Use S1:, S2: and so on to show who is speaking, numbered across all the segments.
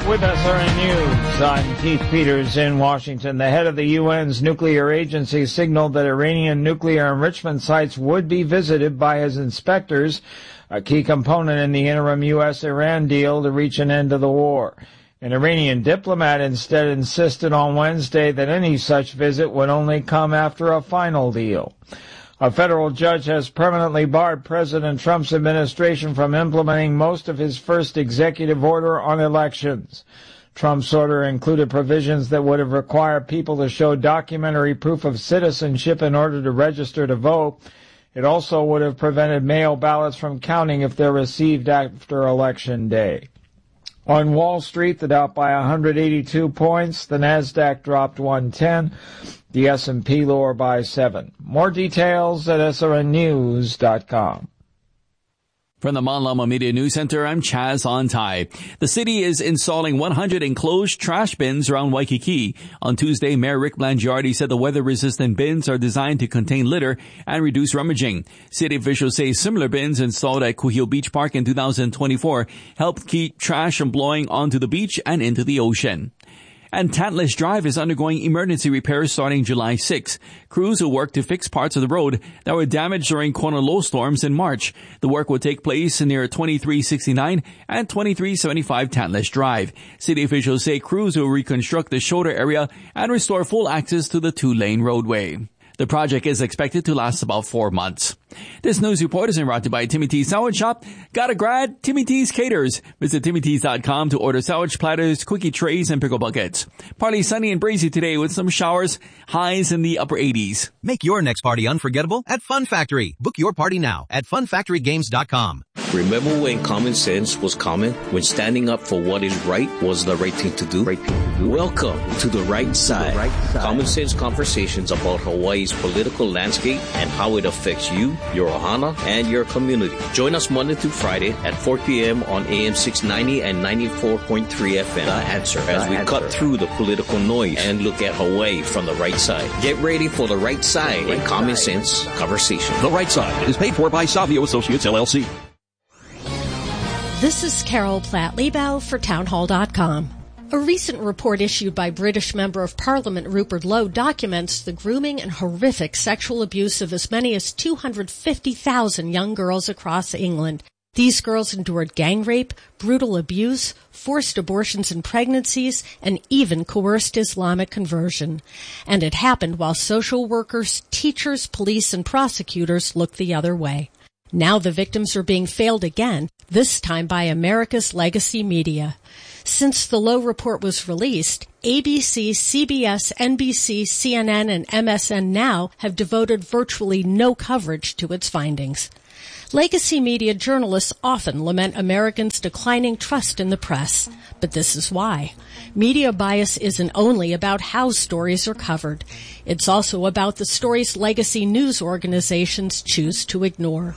S1: With SRN News, I'm Keith Peters in Washington. The head of the UN's nuclear agency signaled that Iranian nuclear enrichment sites would be visited by his inspectors, a key component in the interim U.S.-Iran deal to reach an end to the war. An Iranian diplomat instead insisted on Wednesday that any such visit would only come after a final deal. A federal judge has permanently barred President Trump's administration from implementing most of his first executive order on elections. Trump's order included provisions that would have required people to show documentary proof of citizenship in order to register to vote. It also would have prevented mail ballots from counting if they're received after Election Day. On Wall Street, the Dow by 182 points, the Nasdaq dropped 110, the S&P lower by 7. More details at srnnews.com.
S2: From the Manlama Media News Center, I'm Chaz Ontai. The city is installing 100 enclosed trash bins around Waikiki. On Tuesday, Mayor Rick Blangiardi said the weather-resistant bins are designed to contain litter and reduce rummaging. City officials say similar bins installed at Kuhio Beach Park in 2024 helped keep trash from blowing onto the beach and into the ocean. And Tantalus Drive is undergoing emergency repairs starting July 6. Crews will work to fix parts of the road that were damaged during Kona low storms in March. The work will take place near 2369 and 2375 Tantalus Drive. City officials say crews will reconstruct the shoulder area and restore full access to the two-lane roadway. The project is expected to last about 4 months. This news report is brought to you by Timmy T's Sandwich Shop. Got a grad? Timmy T's caters. Visit TimmyT's.com to order sandwich platters, quickie trays, and pickle buckets. Partly sunny and breezy today with some showers, highs in the upper 80s.
S3: Make your next party unforgettable at Fun Factory. Book your party now at funfactorygames.com.
S4: Remember when common sense was common? When standing up for what is right was the right thing to do? Welcome to The Right Side. Common sense conversations about Hawaii's political landscape and how it affects you, your ohana, and your community. Join us Monday through Friday at 4 p.m. on AM 690 and 94.3 FM. The Answer. As we cut through the political noise and look at Hawaii from the right side. Get ready for The Right Side in Common Sense Conversation.
S5: The Right Side is paid for by Savio Associates, LLC.
S6: This is Carol Platt-Liebau for townhall.com. A recent report issued by British Member of Parliament Rupert Lowe documents the grooming and horrific sexual abuse of as many as 250,000 young girls across England. These girls endured gang rape, brutal abuse, forced abortions and pregnancies, and even coerced Islamic conversion. And it happened while social workers, teachers, police, and prosecutors looked the other way. Now the victims are being failed again, this time by America's legacy media. Since the Lowe report was released, ABC, CBS, NBC, CNN, and MSN Now have devoted virtually no coverage to its findings. Legacy media journalists often lament Americans' declining trust in the press, but this is why. Media bias isn't only about how stories are covered. It's also about the stories legacy news organizations choose to ignore.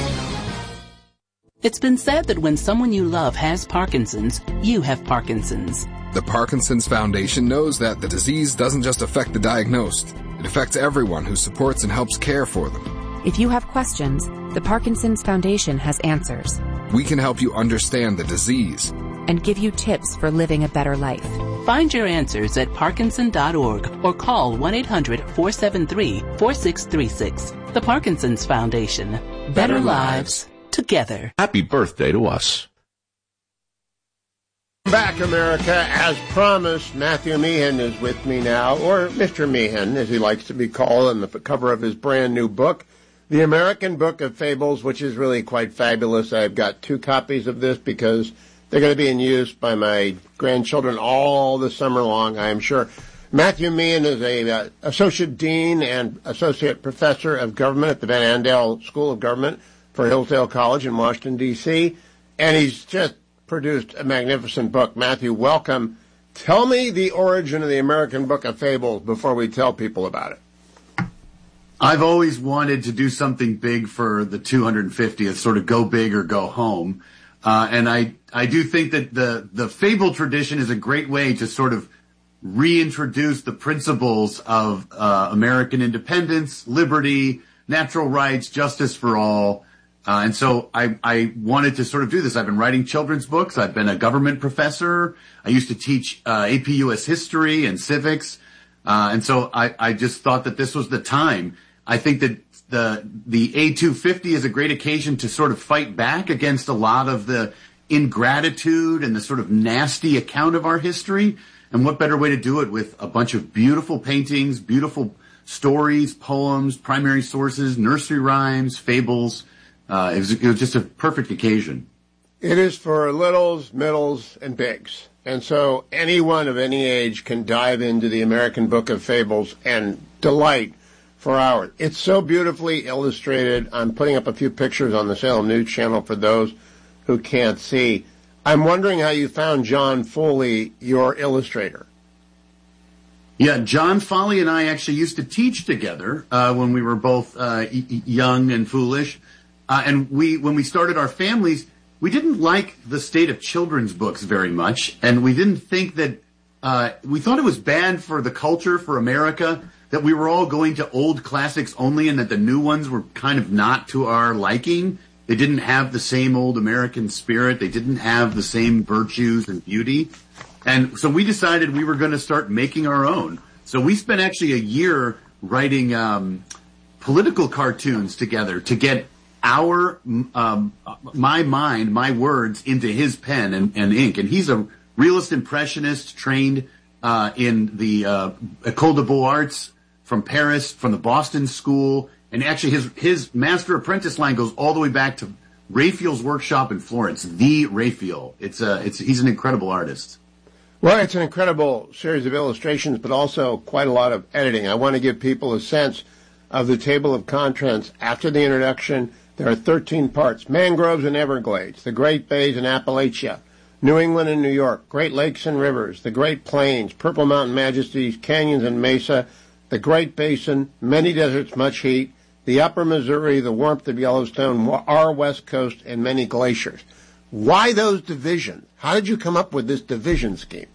S7: It's been said that when someone you love has Parkinson's, you have Parkinson's.
S8: The Parkinson's Foundation knows that the disease doesn't just affect the diagnosed. It affects everyone who supports and helps care for them.
S9: If you have questions, the Parkinson's Foundation has answers.
S8: We can help you understand the disease
S9: and give you tips for living a better life.
S7: Find your answers at Parkinson.org or call 1-800-473-4636. The Parkinson's Foundation. Better lives together.
S5: Happy birthday to us.
S10: Back, America. As promised, Matthew Meehan is with me now, or Mr. Meehan, as he likes to be called, on the cover of his brand new book, The American Book of Fables, which is really quite fabulous. I've got 2 copies of this because they're going to be in use by my grandchildren all the summer long, I am sure. Matthew Meehan is a Associate Dean and Associate Professor of Government at the Van Andel School of Government for Hillsdale College in Washington, D.C., and he's just produced a magnificent book. Matthew, welcome. Tell me the origin of the American Book of Fables before we tell people about it.
S11: I've always wanted to do something big for the 250th, sort of go big or go home. And I do think that the fable tradition is a great way to sort of reintroduce the principles of American independence, liberty, natural rights, justice for all, And so I wanted to sort of do this. I've been writing children's books. I've been a government professor. I used to teach AP US history and civics. And so I just thought that this was the time. I think that the A250 is a great occasion to sort of fight back against a lot of the ingratitude and the sort of nasty account of our history. And what better way to do it with a bunch of beautiful paintings, beautiful stories, poems, primary sources, nursery rhymes, fables. It was just a perfect occasion.
S10: It is for littles, middles, and bigs. And so anyone of any age can dive into the American Book of Fables and delight for hours. It's so beautifully illustrated. I'm putting up a few pictures on the Salem News Channel for those who can't see. I'm wondering how you found John Foley, your illustrator.
S11: Yeah, John Foley and I actually used to teach together when we were both young and foolish. And when we started our families, we didn't like the state of children's books very much. And we didn't think that, we thought it was bad for the culture, for America, that we were all going to old classics only and that the new ones were kind of not to our liking. They didn't have the same old American spirit. They didn't have the same virtues and beauty. And so we decided we were going to start making our own. So we spent actually a year writing political cartoons together to get my mind, my words into his pen and ink. And he's a realist impressionist trained in the École des Beaux-Arts from Paris, from the Boston School. And actually his master apprentice line goes all the way back to Raphael's workshop in Florence, the Raphael. He's an incredible artist.
S10: Well, it's an incredible series of illustrations, but also quite a lot of editing. I want to give people a sense of the table of contents after the introduction. There are 13 parts: mangroves and Everglades, the Great Bays and Appalachia, New England and New York, Great Lakes and Rivers, the Great Plains, Purple Mountain Majesties, canyons and mesa, the Great Basin, many deserts, much heat, the Upper Missouri, the warmth of Yellowstone, our West Coast, and many glaciers. Why those divisions? How did you come up with this division scheme?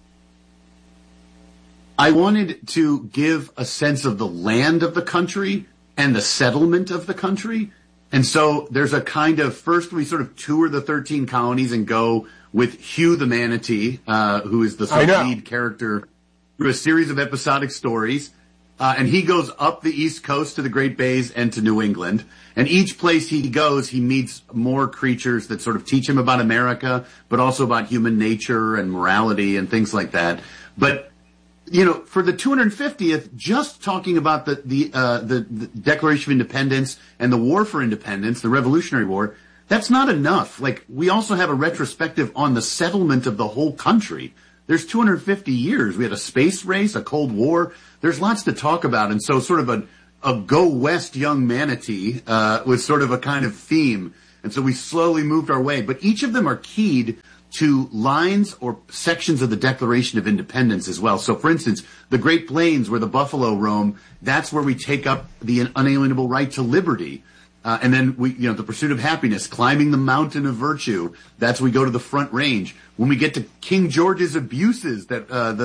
S11: I wanted to give a sense of the land of the country and the settlement of the country. And so there's a kind of, first we sort of tour the 13 colonies and go with Hugh the Manatee, who is the sort of lead character, through a series of episodic stories. And he goes up the East Coast to the Great Bays and to New England. And each place he goes, he meets more creatures that sort of teach him about America, but also about human nature and morality and things like that. But, you know, for the 250th, just talking about the Declaration of Independence and the War for Independence, the Revolutionary War, that's not enough. Like, we also have a retrospective on the settlement of the whole country. There's 250 years. We had a space race, a Cold War. There's lots to talk about. And so sort of a go west young manatee was sort of a kind of theme. And so we slowly moved our way. But each of them are keyed to lines or sections of the Declaration of Independence as well. So, for instance, the Great Plains where the buffalo roam, that's where we take up the unalienable right to liberty. And then the pursuit of happiness, climbing the mountain of virtue. That's when we go to the Front Range. When we get to King George's abuses that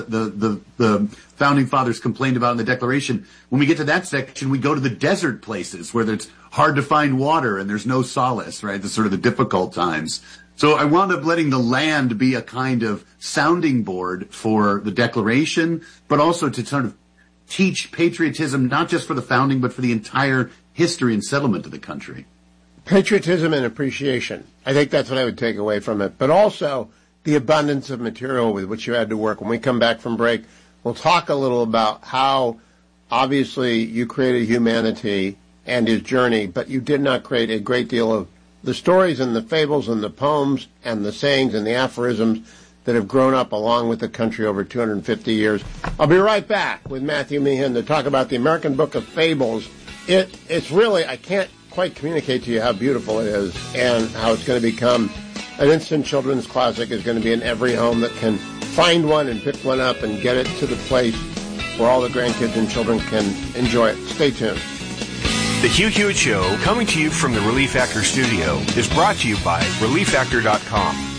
S11: the founding fathers complained about in the Declaration, when we get to that section, we go to the desert places where it's hard to find water and there's no solace, right? The sort of the difficult times. So I wound up letting the land be a kind of sounding board for the Declaration, but also to sort of teach patriotism, not just for the founding, but for the entire history and settlement of the country.
S10: Patriotism and appreciation. I think that's what I would take away from it. But also the abundance of material with which you had to work. When we come back from break, we'll talk a little about how obviously you created humanity and his journey, but you did not create a great deal of the stories and the fables and the poems and the sayings and the aphorisms that have grown up along with the country over 250 years. I'll be right back with Matthew Meehan to talk about the American Book of Fables. It's really, I can't quite communicate to you how beautiful it is and how it's going to become an instant children's classic. Is going to be in every home that can find one and pick one up and get it to the place where all the grandkids and children can enjoy it. Stay tuned.
S12: The Hugh Hewitt Show, coming to you from the Relief Factor studio, is brought to you by ReliefFactor.com.